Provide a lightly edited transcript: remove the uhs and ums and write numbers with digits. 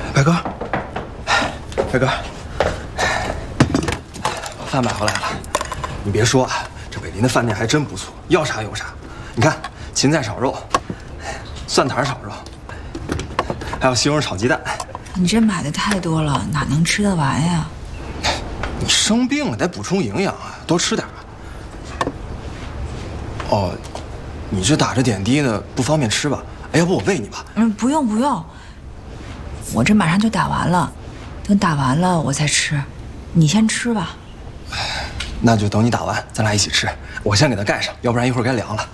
白哥，白哥，饭买回来了。你别说啊，这北林的饭店还真不错，要啥有啥。你看，芹菜炒肉，蒜苔炒肉，还有西红柿炒鸡蛋。 你这买的太多了，哪能吃得完呀？ 你生病了得补充营养啊，多吃点啊。哦，你这打着点滴呢，不方便吃吧？哎，要不我喂你吧？ 不用不用，我这马上就打完了，等打完了我再吃，你先吃吧。 那就等你打完，咱俩一起吃。我先给它盖上，要不然一会儿该凉了。